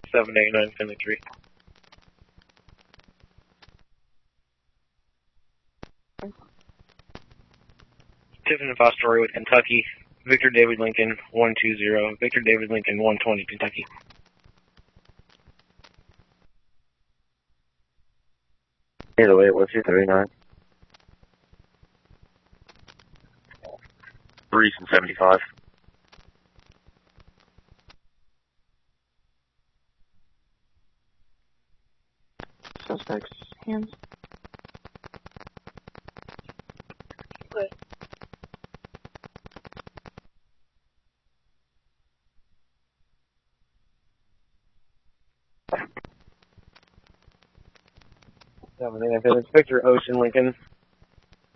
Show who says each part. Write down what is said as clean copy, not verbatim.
Speaker 1: 78973. Tiffin Foster with Kentucky. Victor David Lincoln 120. Victor David Lincoln 120, Kentucky.
Speaker 2: 808, what's your 39? 375.
Speaker 3: Suspects, hands.
Speaker 1: Okay. Victor Ocean Lincoln